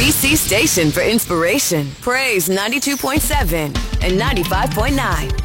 DC station for inspiration. Praise 92.7 and 95.9.